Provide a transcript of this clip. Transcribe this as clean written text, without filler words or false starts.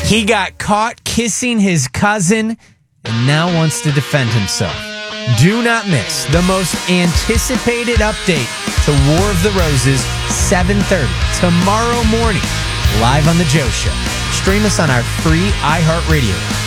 He got caught kissing his cousin and now wants to defend himself. Do not miss the most anticipated update to War of the Roses, 7:30 tomorrow morning, live on The Joe Show. Stream us on our free iHeartRadio app.